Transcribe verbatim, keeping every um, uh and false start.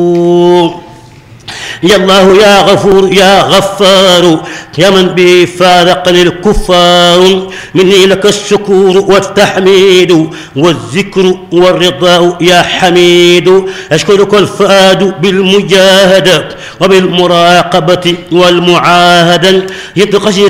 يا الله يا غفور يا غفار يا من به فارقني الكفار، مني لك الشكور والتحميد والذكر والرضا يا حميد. أشكرك الفؤاد بالمجاهدة وبالمراقبة والمعاهدة، يد خشية